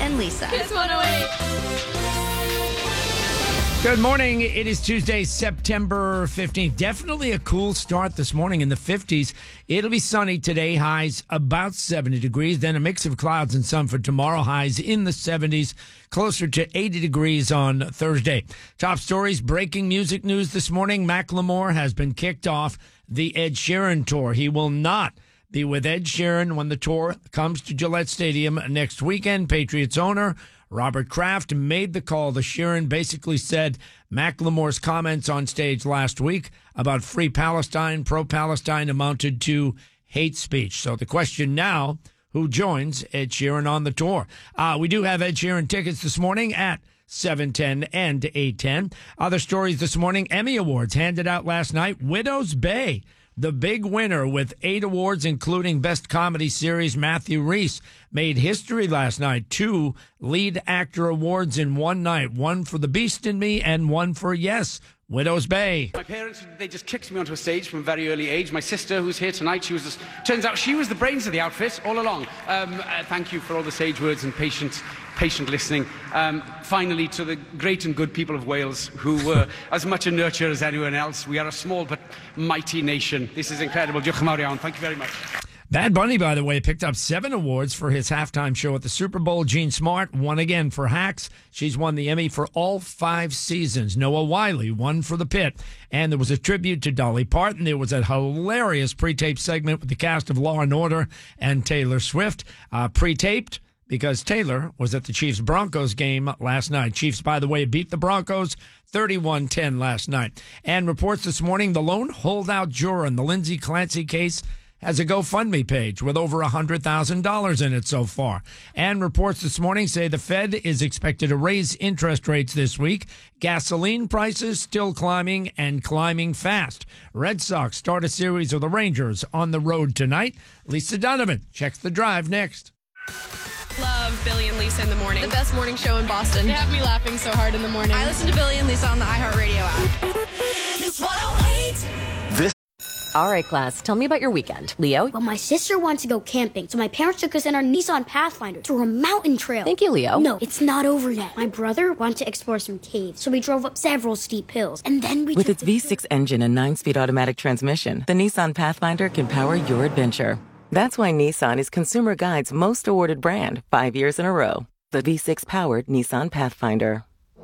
and Lisa. Kiss 108. Good morning. It is Tuesday, September 15th. Definitely a cool start this morning in the 50s. It'll be sunny today, highs about 70 degrees. Then a mix of clouds and sun for tomorrow, highs in the 70s, closer to 80 degrees on Thursday. Top stories, breaking music news this morning. Macklemore has been kicked off the Ed Sheeran tour. He will not be with Ed Sheeran when the tour comes to Gillette Stadium next weekend. Patriots owner Robert Kraft made the call. The Sheeran basically said Macklemore's comments on stage last week about free Palestine, pro-Palestine, amounted to hate speech. So the question now, who joins Ed Sheeran on the tour? We do have Ed Sheeran tickets this morning at 7:10 and 8:10. Other stories this morning, Emmy Awards handed out last night. Widow's Bay, the big winner with 8 awards, including Best Comedy Series. Matthew Rhys made history last night. 2 lead actor awards in one night. One for The Beast in Me and one for Yes, Widow's Bay. My parents, they just kicked me onto a stage from a very early age. My sister, who's here tonight, turns out she was the brains of the outfit all along. Thank you for all the sage words and patient listening. Finally, to the great and good people of Wales, who were as much a nurture as anyone else. We are a small but mighty nation. This is incredible. Diolch yn fawr iawn. Thank you very much. Bad Bunny, by the way, picked up 7 awards for his halftime show at the Super Bowl. Jean Smart won again for Hacks. She's won the Emmy for all 5 seasons. Noah Wiley won for The Pit. And there was a tribute to Dolly Parton. There was a hilarious pre-taped segment with the cast of Law & Order and Taylor Swift. Pre-taped because Taylor was at the Chiefs-Broncos game last night. Chiefs, by the way, beat the Broncos 31-10 last night. And reports this morning, the lone holdout juror in the Lindsay Clancy case has a GoFundMe page with over $100,000 in it so far. And reports this morning say the Fed is expected to raise interest rates this week. Gasoline prices still climbing and climbing fast. Red Sox start a series of the Rangers on the road tonight. Lisa Donovan checks the drive next. Love Billy and Lisa in the morning. The best morning show in Boston. They have me laughing so hard in the morning. I listen to Billy and Lisa on the iHeartRadio app. It's 108. All right, class, tell me about your weekend. Leo? Well, my sister wants to go camping, so my parents took us in our Nissan Pathfinder through a mountain trail. Thank you, Leo. No, it's not over yet. My brother wanted to explore some caves, so we drove up several steep hills, and then we With its V6 engine and 9-speed automatic transmission, the Nissan Pathfinder can power your adventure. That's why Nissan is Consumer Guide's most awarded brand 5 years in a row. The V6-powered Nissan Pathfinder.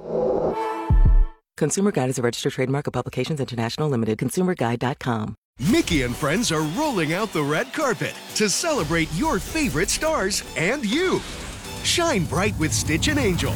Consumer Guide is a registered trademark of Publications International Limited. ConsumerGuide.com. Mickey and friends are rolling out the red carpet to celebrate your favorite stars and you. Shine bright with Stitch and Angel,